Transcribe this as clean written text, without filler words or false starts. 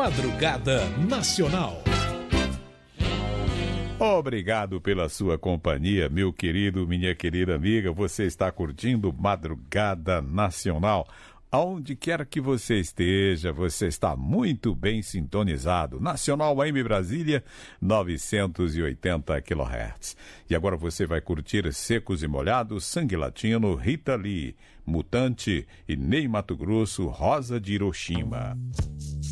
Madrugada Nacional. Obrigado pela sua companhia, meu querido, minha querida amiga. Você está curtindo Madrugada Nacional. Aonde quer que você esteja, você está muito bem sintonizado. Nacional AM Brasília, 980 kHz. E agora você vai curtir Secos e Molhados, Sangue Latino, Rita Lee, Mutante e Ney Matogrosso, Rosa de Hiroshima.